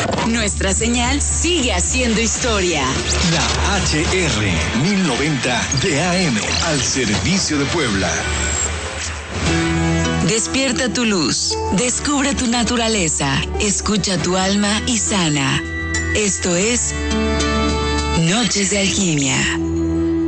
Nuestra señal sigue haciendo historia. La HR 1090 de AM al servicio de Puebla. Despierta tu luz, descubre tu naturaleza, escucha tu alma y sana. Esto es Noches de Alquimia.